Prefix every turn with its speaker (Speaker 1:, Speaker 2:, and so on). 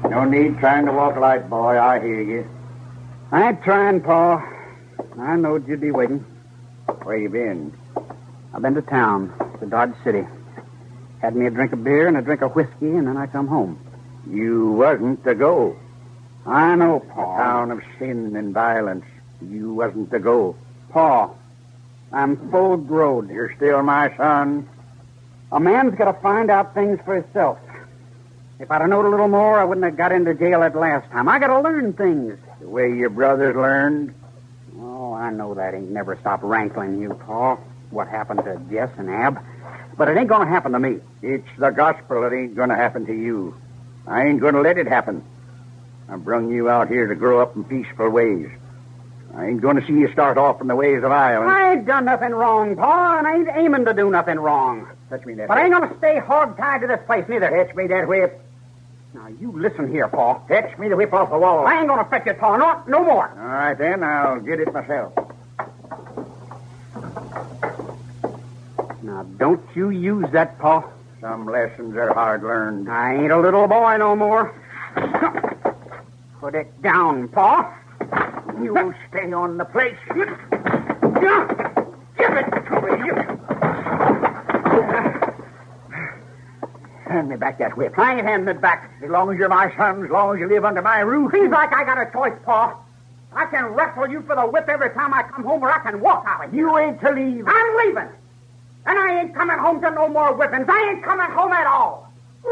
Speaker 1: No need trying to walk light, boy. I hear you.
Speaker 2: I ain't trying, Pa. I knowed you'd be waiting.
Speaker 1: Where you been?
Speaker 2: I've been to town, to Dodge City. Had me a drink of beer and a drink of whiskey, and then I come home.
Speaker 1: You wasn't to go.
Speaker 2: I know,
Speaker 1: A
Speaker 2: Pa.
Speaker 1: town of sin and violence. You wasn't to go.
Speaker 2: Pa, I'm full growed.
Speaker 1: You're still my son.
Speaker 2: A man's got to find out things for himself. If I'd have known a little more, I wouldn't have got into jail that last time. I got to learn things.
Speaker 1: The way your brothers learned.
Speaker 2: Oh, I know that ain't never stopped rankling you, Pa. What happened to Jess and Ab. But it ain't going to happen to me.
Speaker 1: It's the gospel that ain't going to happen to you. I ain't going to let it happen. I brung you out here to grow up in peaceful ways. I ain't going to see you start off in the ways of violence.
Speaker 2: I ain't done nothing wrong, Pa, and I ain't aiming to do nothing wrong.
Speaker 1: Touch me that
Speaker 2: But I
Speaker 1: whip.
Speaker 2: ain't going to stay hog-tied to this place, neither.
Speaker 1: Touch me that whip.
Speaker 2: Now, you listen here, Pa.
Speaker 1: Touch me the whip off the wall.
Speaker 2: I ain't going to fetch it, Pa. No more.
Speaker 1: All right, then. I'll get it myself.
Speaker 2: Now, don't you use that, Pa.
Speaker 1: Some lessons are hard learned.
Speaker 2: I ain't a little boy no more. Put it down, Pa.
Speaker 1: You stay on the place.
Speaker 2: Give it to me.
Speaker 1: Hand me back that whip.
Speaker 2: I ain't handing it back.
Speaker 1: As long as you're my son, as long as you live under my roof.
Speaker 2: Seems like I got a choice, Pa. I can wrestle you for the whip every time I come home, or I can walk out of here.
Speaker 1: You ain't to leave.
Speaker 2: I'm leaving. And I ain't coming home to no more whippings. I ain't coming home at all.